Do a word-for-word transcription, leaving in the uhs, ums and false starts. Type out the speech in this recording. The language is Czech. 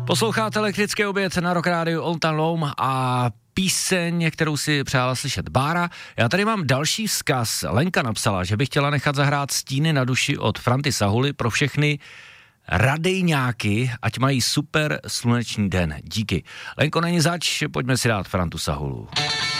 Posloucháte Elektrický oběd na Rock Radio Old Town Home a píseň, kterou si přála slyšet Bára. Já tady mám další vzkaz. Lenka napsala, že by chtěla nechat zahrát Stíny na duši od Franty Sahuly pro všechny radejňáky, ať mají super sluneční den. Díky. Lenko, není zač, pojďme si dát Frantu Sahulu.